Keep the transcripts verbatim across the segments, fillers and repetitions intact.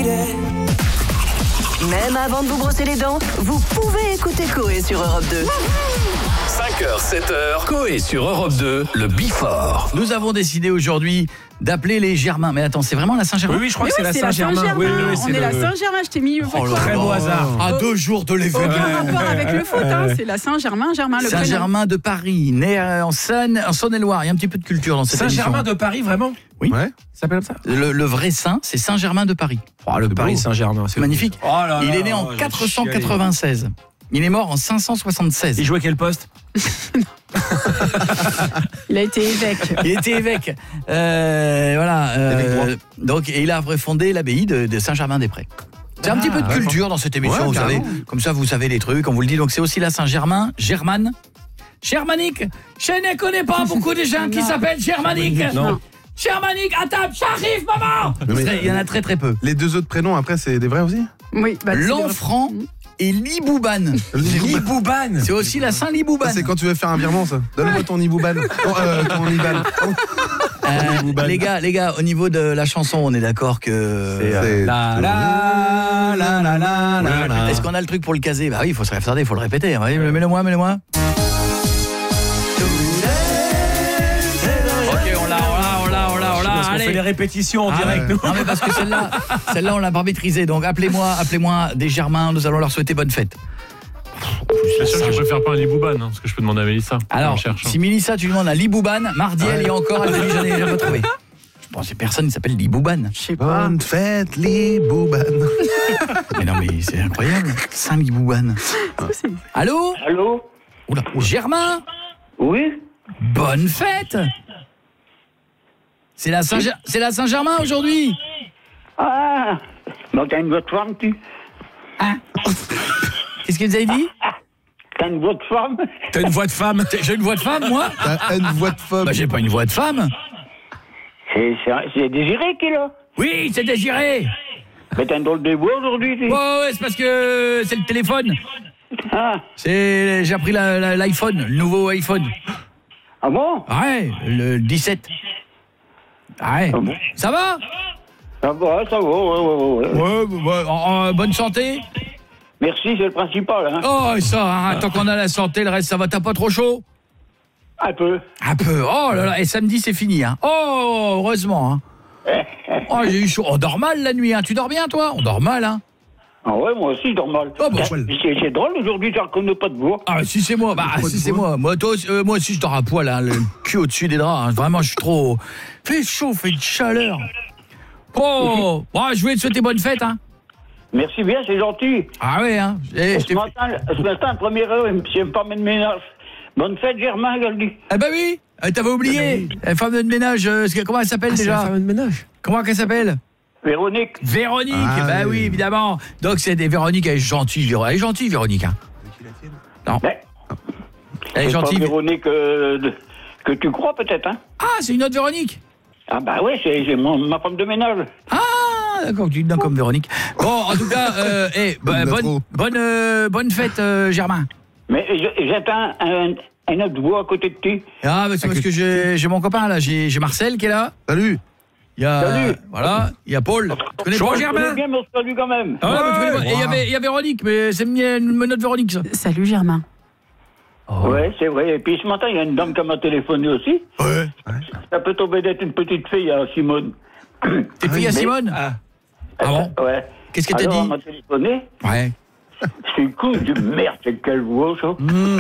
Même avant de vous brosser les dents, vous pouvez écouter Coé sur Europe deux. cinq heures, sept heures, Coé sur Europe deux, le Before. Nous avons décidé aujourd'hui d'appeler les Germains. Mais attends, c'est vraiment la Saint-Germain? Oui, oui, je crois Mais que c'est oui, la c'est la Saint-Germain. Saint-Germain. Oui, oui, oui, On c'est est le... la Saint-Germain, je t'ai mis. Oh là Très là. beau hasard. À deux jours de l'événement. Aucun rapport avec le foot, hein. C'est la Saint-Germain, Germain, le prénom. Saint-Germain de Paris, né en Seine, en Saône-et-Loire. Il y a un petit peu de culture dans cette Saint-Germain émission. de Paris, vraiment? Oui. Ouais. Ça s'appelle comme ça? Le, le vrai saint, c'est Saint-Germain de Paris. Oh, le Paris Saint-Germain, C'est magnifique. Oh là là, Il est né en j'ai quatre cent quatre-vingt-seize. Il est mort en cinq cent soixante-seize. Il jouait quel poste? Il a été évêque. Il était évêque. Euh, voilà. Euh, donc, et il a refondé l'abbaye de, de Saint-Germain-des-Prés. C'est un Ah, petit peu de culture dans cette émission, ouais, vous carrément. savez. Comme ça, vous savez les trucs, on vous le dit. Donc, c'est aussi la Saint-Germain, Germane. Germanique. Je ne connais pas beaucoup de gens qui Non. s'appellent Germanique. Non. Germanique, à table, j'arrive, maman. Mais- Il y en a très très peu. Les deux autres prénoms, après, c'est des vrais aussi? Oui, bah, c'est L'Enfant et Liboubane. Libouban. C'est aussi la Ça, Saint-Liboubane. c'est quand tu veux faire un virement, ça. Donne-moi ton Ibouban. Oh, euh, ton Iban. Euh, Liboubane. les gars, les gars, au niveau de la chanson, on est d'accord que... C'est- La la la la la la la. Est-ce qu'on a le truc pour le caser? Bah oui, il faut se retarder, il faut le répéter. Ouais, mets-le moi, mets-le moi. Ok, on l'a, on l'a, on l'a, on l'a, on l'a. Parce qu'on Allez. fait les répétitions en Ah, direct, ouais. nous. Non mais parce que celle-là, celle-là on l'a pas maîtrisée. Donc appelez-moi, appelez-moi des Germains. Nous allons leur souhaiter bonne fête. C'est sûr que je préfère pas un Libouban, hein, parce que je peux demander à Mélissa. Alors, On cherche, hein. si Mélissa, tu lui demandes un Libouban, mardi elle y est encore, elle te dit j'en ai jamais trouvé. Je pense que personne qui s'appelle Libouban. Je sais pas. Bonne fête, Libouban. Mais non mais c'est incroyable. Saint Libouban. Allô? Allô? Oula, Germain, Oui? bonne fête. C'est la Saint c'est la Saint-Germain aujourd'hui. Ah! Mais t'as une voix de femme, tu? Qu'est-ce que vous avez dit? T'as une voix de femme? T'as une voix de femme. J'ai une voix de femme moi? T'as une voix de femme. Bah j'ai pas une voix de femme. C'est, c'est, c'est Désiré qui est là? Oui, c'est Désiré. Mais t'as une drôle de voix aujourd'hui, tu? Ouais, ouais, c'est parce que c'est le téléphone. Ah! C'est j'ai appris la- la- l'iPhone, le nouveau iPhone. Ah bon? Ouais, le dix-sept. Ouais. Ah bon? Ça va? Ça va, ça va, ouais, ouais, ouais. ouais. Ouais, ouais, en- en bonne santé. Merci, c'est le principal, hein? Oh, ça, hein, tant qu'on a la santé, le reste ça va, t'as pas trop chaud? Un peu. Un peu. Oh là là, et samedi c'est fini hein. Oh, heureusement hein. Oh, j'ai eu chaud. On dort mal la nuit hein. Tu dors bien toi? On dort mal hein. Ah ouais, moi aussi, normal. Oh, bah, c'est, c'est, c'est drôle, aujourd'hui, je reconnais pas de voix. Ah si c'est moi, bah si c'est moi. Moi toi aussi, euh, moi aussi je dors à poil hein, le cul au-dessus des draps hein. Vraiment je suis trop fait chaud, fait une chaleur. Oh, bon, je voulais te souhaiter bonne fête hein. Merci bien, c'est gentil. Ah ouais hein. Eh, je Ce t'ai- matin, ce matin, première heure, c'est une femme de ménage. Bonne fête, Germain, elle dit. Ah bah oui, euh, t'avais oublié. La femme de ménage, euh, c'est- comment elle s'appelle Ah, c'est la déjà? femme de ménage. Comment qu'elle s'appelle? Véronique. Véronique. Ah, bah oui, oui. évidemment. Donc c'est des Véronique, elle est gentille, Véro- elle est gentille Véronique hein. Non. Mais, Elle est c'est gentille. pas Véronique euh, de- que tu crois peut-être, hein? Ah, c'est une autre Véronique. Ah bah oui, c'est, c'est mon- ma femme de ménage. Ah, d'accord, tu dis non comme Véronique. Bon, en tout cas, euh, eh, bah, Comme bonne, l'afro. bonne, euh, bonne fête, euh, Germain. Mais je- j'entends un, un autre voix à côté de toi. Ah, bah, c'est parce que j'ai j'ai mon copain là, j'ai j'ai Marcel qui est là. Salut. Il y a, Salut. Voilà, il y a Paul. Tu connais Paul, Je Germain? connais bien, mais on se salue quand même. Ah ouais, bah, tu connais pas. Et il y Wow. avait- il y a Véronique, mais c'est une notre Véronique ça. Salut Germain. Ouais, c'est vrai. Et puis ce matin, il y a une dame qui m'a téléphoné aussi. Ouais. Ça peut tomber d'être une petite fille à Simone. T'es fille à Simone? Ah. Ah bon? Ouais. Qu'est-ce qu'elle t'a Alors, dit? elle m'a téléphoné. Ouais. C'est cool, je dis merde, c'est quelle voix ça.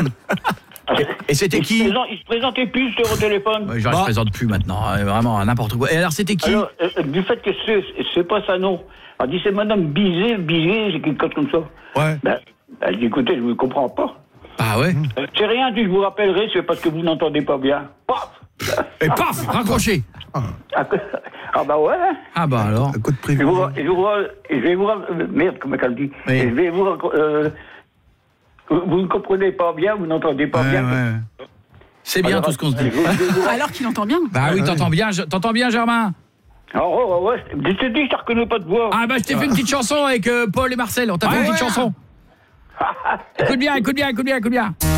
Et c'était Il se qui? présente- il se présentait plus sur le téléphone. Ouais, genre, je présente plus maintenant, hein, vraiment n'importe quoi. Et alors c'était qui? Alors, euh, du fait que c'est, c'est pas ça, non. Elle dit c'est madame Bizet, Bizet, c'est quelque chose comme ça. Ouais. Ben, elle dit écoutez, je ne comprends pas. Ah ouais. Euh, C'est rien, dit, je vous rappellerai, c'est parce que vous n'entendez pas bien. Paf. Et paf, raccroché. Ah, ah bah ouais. Ah bah alors. Un coup de Je, prévu. vous, je, vous, je vais vous euh, merde, comment elle dit. Oui. Je vais vous euh, vous vous ne comprenez pas bien, vous n'entendez pas Ouais, bien. ouais. C'est bien Alors, tout ce qu'on se dit. je- je vous- Alors qu'il entend bien. Bah oui, t'entends bien, je- t'entends bien Germain? Ah ouais, ouais, ouais. Je te dis, je ne reconnais pas de voix. Ah bah je t'ai fait une petite chanson avec euh, Paul et Marcel, on t'a fait une petite chanson. Écoute bien, écoute bien, écoute bien, écoute bien.